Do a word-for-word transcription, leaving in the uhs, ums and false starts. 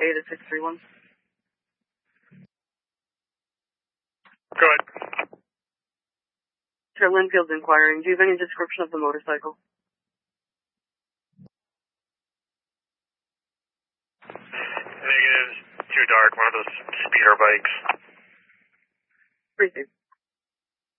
A to six three one. Go ahead. Sir, Linfield's inquiring. Do you have any description of the motorcycle? Negative. Too dark. One of those speeder bikes. Briefing.